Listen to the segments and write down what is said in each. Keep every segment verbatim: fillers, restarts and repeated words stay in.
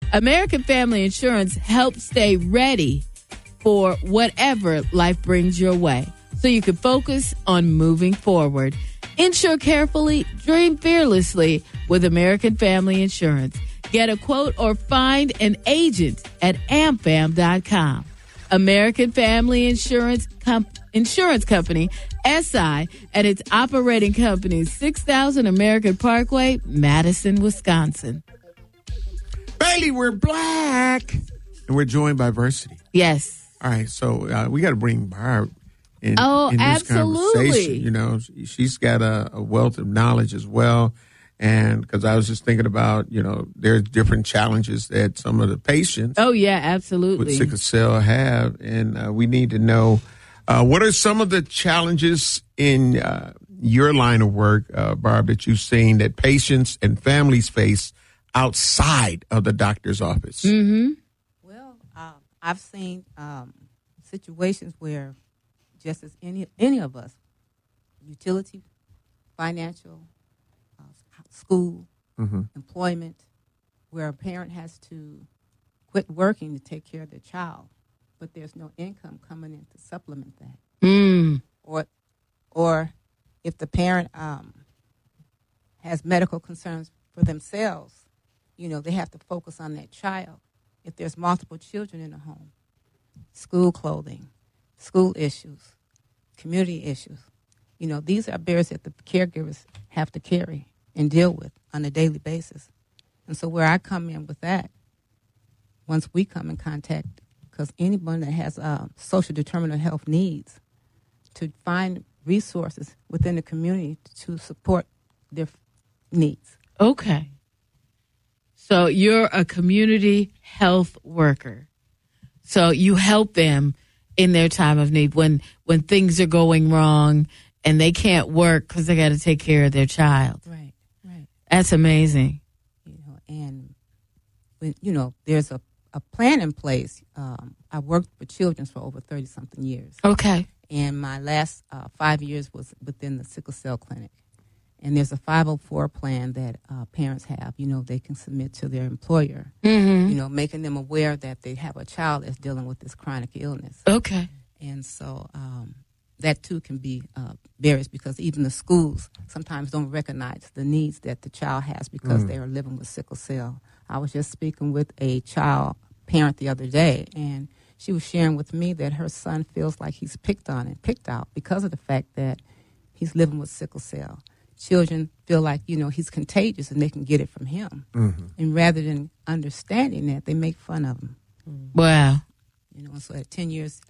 American Family Insurance helps stay ready for whatever life brings your way, so you can focus on moving forward. Insure carefully, dream fearlessly with American Family Insurance. Get a quote or find an agent at am fam dot com. American Family Insurance Com- Insurance Company, S I, and its operating companies, six thousand American Parkway, Madison, Wisconsin. Bailey, we're black. And we're joined by Versity. Yes. All right, so uh, we got to bring Barb in, oh, in this absolutely. conversation. You know, she's got a, a wealth of knowledge as well. And because I was just thinking about, you know, there's different challenges that some of the patients oh, yeah, absolutely. with sickle cell have. And uh, we need to know uh, what are some of the challenges in uh, your line of work, uh, Barb, that you've seen that patients and families face outside of the doctor's office? Mm-hmm. Well, uh, I've seen um, situations where just as any any of us, utility, financial, uh, school, mm-hmm. employment, where a parent has to quit working to take care of their child, but there's no income coming in to supplement that. Mm. Or, or if the parent um, has medical concerns for themselves, you know, they have to focus on that child. If there's multiple children in the home, school clothing, school issues, community issues, you know, these are barriers that the caregivers have to carry and deal with on a daily basis. And so where I come in with that, once we come in contact, because anyone that has uh, social determinant of health needs, to find resources within the community to support their needs. Okay. So you're a community health worker. So you help them in their time of need when, when things are going wrong and they can't work because they got to take care of their child. Right, right. That's amazing. You know, and when, you know, there's a, a plan in place. Um, I worked with children for over thirty something years. Okay. And my last uh, five years was within the sickle cell clinic. And there's a five oh four plan that uh, parents have, you know, they can submit to their employer, mm-hmm. you know, making them aware that they have a child that's dealing with this chronic illness. Okay. And so um, that, too, can be uh, barriers because even the schools sometimes don't recognize the needs that the child has because mm. they are living with sickle cell. I was just speaking with a child parent the other day, and she was sharing with me that her son feels like he's picked on and picked out because of the fact that he's living with sickle cell. Children feel like, you know, he's contagious and they can get it from him. Mm-hmm. And rather than understanding that, they make fun of him. Wow. You know, and so at ten years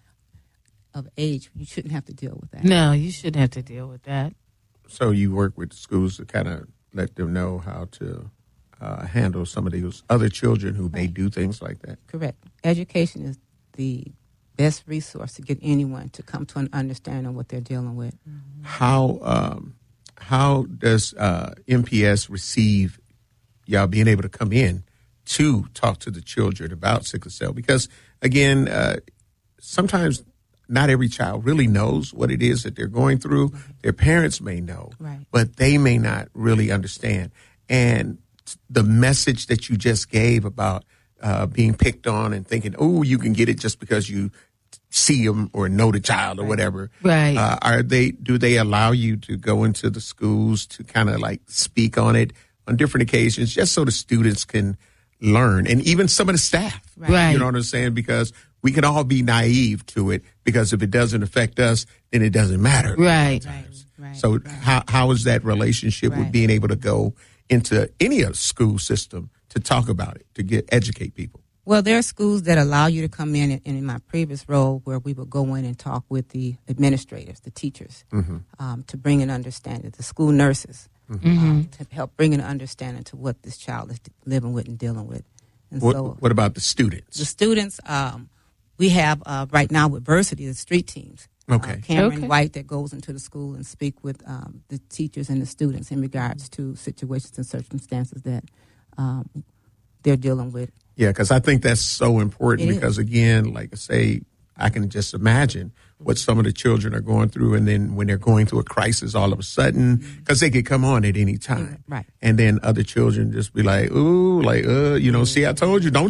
of age, you shouldn't have to deal with that. No, you shouldn't have to deal with that. So you work with schools to kind of let them know how to uh, handle some of those other children who may do things like that. Correct. Education is the best resource to get anyone to come to an understanding of what they're dealing with. Mm-hmm. How... Um, How does uh, M P S receive y'all being able to come in to talk to the children about sickle cell? Because, again, uh, sometimes not every child really knows what it is that they're going through. Their parents may know, right. but they may not really understand. And the message that you just gave about uh, being picked on and thinking, oh, you can get it just because you see them or know the child or whatever. Right. Uh, are they, do they allow you to go into the schools to kind of like speak on it on different occasions just so the students can learn and even some of the staff? Right. Right. You know what I'm saying? Because we can all be naive to it because if it doesn't affect us, then it doesn't matter. Right. Right. Right. So right. how how is that relationship right. with being able to go into any school system to talk about it, to get educate people? Well, there are schools that allow you to come in, and in my previous role where we would go in and talk with the administrators, the teachers, mm-hmm. um, to bring an understanding, the school nurses, mm-hmm. um, to help bring an understanding to what this child is living with and dealing with. And what, so, what about the students? The students, um, we have uh, right now with Versity, the street teams. Okay. Uh, Cameron okay. White that goes into the school and speak with um, the teachers and the students in regards to situations and circumstances that um, they're dealing with. Yeah, because I think that's so important it because, is. again, like I say, I can just imagine what some of the children are going through. And then when they're going through a crisis all of a sudden, because they could come on at any time. Right. And then other children just be like, ooh, like, uh, you know, see, I told you, don't